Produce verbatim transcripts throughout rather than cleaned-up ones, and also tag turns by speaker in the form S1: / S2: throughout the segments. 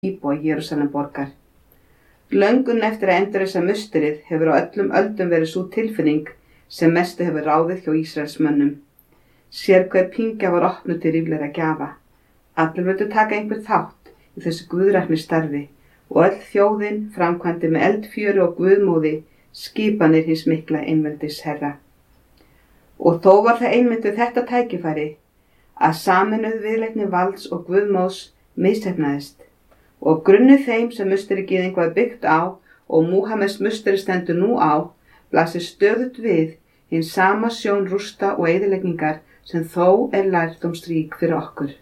S1: íbúa Jerúsalem borgar. Löngun eftir að endurreisa musterið hefur á öllum öldum verið sú tilfinning sem mestu hefur ráðið hjá Ísraelsmönnum. Sérhver pingja var opnuð til ríflegra gjafa. Allir vildu taka einhver þátt í þessu guðrækni starfi og öll þjóðin framkvæmdi með eldfjöru og guðmóði skipanir hins mikla einveldis Herra. Og þó var það einmitt við þetta tækifæri að sameinuð viðleitni valds og guðmóðs misheppnaðist og grunnið þeim sem musteri gyðing var byggt á og Múhameðs musteri stendur nú á blasir stöðugt við hinn sama sjón rústa og eyðileggingar sem þó er lærdómsrík fyrir okkur.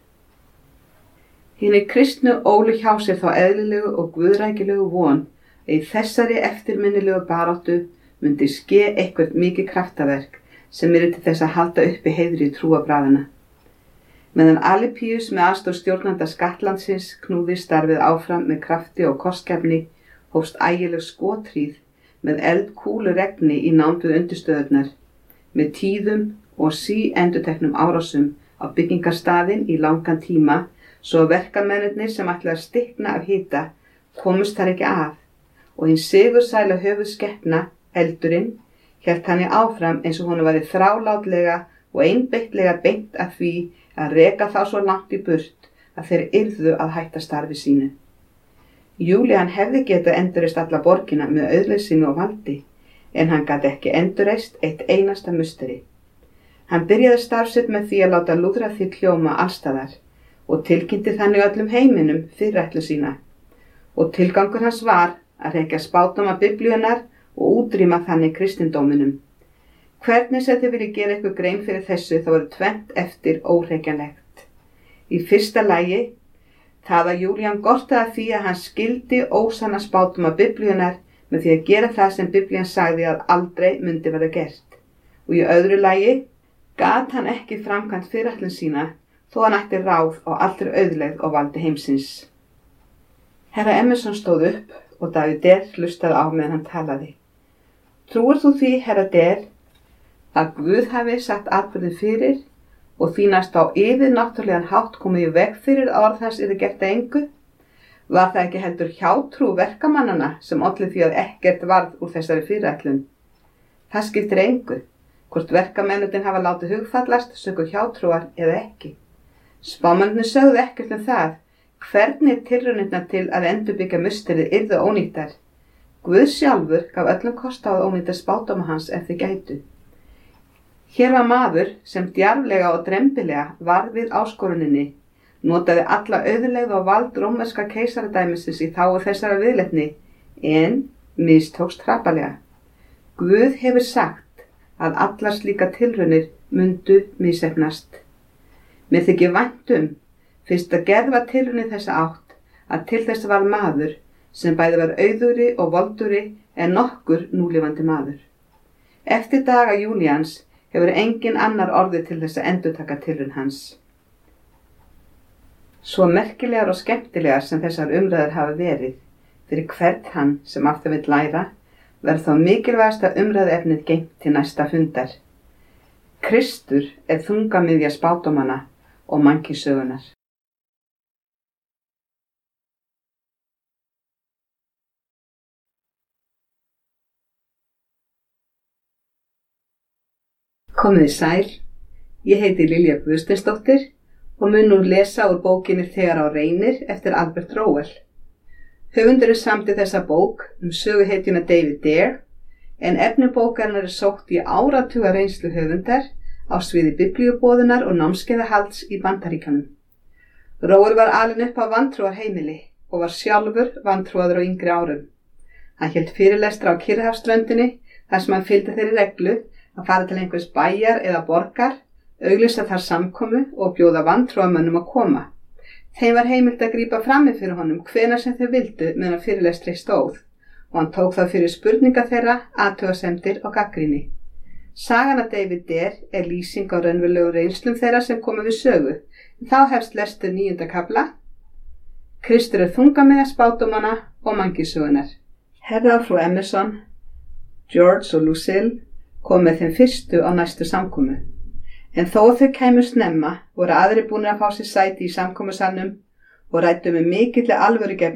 S1: Hinir kristnu ólu hjá sér þá eðlilegu og guðrækilegu von að í þessari eftirminnilegu baráttu myndi ske eitthvert mikið kraftaverk sem yrði til þess að halda uppi heiðri trúarbragðanna. Meðan Alipíus með aðstoð stjórnanda Skattlandsins knúði starfið áfram með krafti og kostgæfni hófst ægileg skothríð með eldkúluregni í nánd við undirstöðurnar, með tíðum og síendurteknum árásum á byggingarstaðinn í langan tíma svo að verkamennirnir sem ætlaði að stikna af hita komust þar ekki að og hinn sigursæla höfuðskepna, eldurinn, hélt hann í áfram eins og honum væri þrálátlega og einbeitlega beint að því að reka þá svo langt í burt að þeir yrðu að hætta starfi sínu. Júlían hefði getað endurreist alla borgina með auðleysinu og valdi, en hann gat ekki endurreist eitt einasta musteri. Hann byrjaði starf sitt með því að láta lúðra því hljóma allstaðar og tilkynnti þannig öllum heiminum fyrirætlu sína. Og tilgangur hans var að rekja spádóma Biblíunnar og útrýma þannig kristindóminum. Hvernig sem þið viljið gera eitthvað grein fyrir þessu þá eru tvennt eftir óhrekjanlegt. Í fyrsta lagi, það að Júlían gortaði því að hann skildi ósanna spádóma Biblíunnar með því að gera það sem Biblían sagði að aldrei myndi verða gert. Og í öðru lagi, gat hann ekki framkvæmt fyrirætlun sína þó hann ætti ráð á allri auðlegð og valdi heimsins. Herra Emerson stóð upp og David Der hlustaði á meðan hann talaði. Trúir þú því, Herra Der, að Guð hafi sagt atburðin fyrir og því næst á yfirnáttúrlegan hátt komið í veg fyrir að orð hans yrði gert að engu? Var það ekki heldur hjátrú verkamannana sem olli því að ekkert varð úr þessari fyrirætlun? Það skiptir engu, hvort verkamennirnir hafa látið hugfallast söku hjátrúar eða ekki. Spámennirnir sögðu ekkert um það, hvernig tilraunirnar til að endurbyggja musterið yrðu ónýttar. Guð sjálfur gaf öllum kost á að ónýta spádóma hans ef þið gætu. Hér var maður sem djarflega og drembilega varð við áskoruninni, notaði alla auðlegð og vald rómverska keisaradæmisins í þágu þessara viðleitni, en mistókst hrapalega. Guð hefur sagt að allar slíka tilraunir mundu misheppnast. Mér þykir vænt um, fyrst að gerð var tilraun í þessa átt, að til þess var maður sem bæði var auðugri og voldugri en nokkur núlifandi maður. Eftir daga Júlíans hefur engin annar orðið til þess að endurtaka tilraun hans. Svo merkilegar og skemmtilegar sem þessar umræður hafa verið, fyrir hvern hann sem af þeim vill læra, verður þá mikilvægasta umræðuefnið geymt til næsta fundar. Kristur er þungamiðja spádómanna og mannkynssögunnar. Komiði sæl, ég heiti Lilja Guðsteinsdóttir og mun nú lesa úr bókinni Þegar á reynir eftir Albert Rowell. Höfundurinn samdi þessa bók um söguhetjuna David Der, en efni bókarinnar er sótt í áratuga reynslu höfundar á sviði biblíuboðunar og námskeiðahalds í Bandaríkjunum. Rowell var alinn upp á vantrúarheimili og var sjálfur vantrúaður á yngri árum. Hann hélt fyrirlestra á Kyrrahafsströndinni þar sem hann fylgdi þeirri reglu að fara til einhvers bæjar eða borgar, auglýsa þar samkomu og bjóða vantrúarmönnum að koma. Þeim var heimilt að grípa frammi fyrir honum hvenær sem þeir vildu meðan fyrirlestri stóð og hann tók það fyrir spurninga þeirra, athugasemdir og gagnrýni. Sagan af David Der er lýsing á raunverulegu reynslum þeirra sem komu við sögu. Þá hefst lestur níunda kafla. Kristur er þungamiðja spádómanna og mannkynssögunnar. Herra og frú Emerson, George og Lucille kom með þeim fyrstu á næstu samkomu. En þó þau kæmu snemma voru aðrir búnir að fá sér sæti í samkomusalnum og ræddu með mikilli alvörugefni